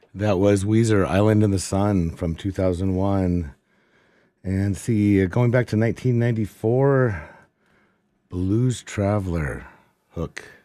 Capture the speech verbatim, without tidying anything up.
That was Weezer, Island in the Sun from two thousand one. And see, going back to nineteen ninety-four, Blues Traveler, Hook.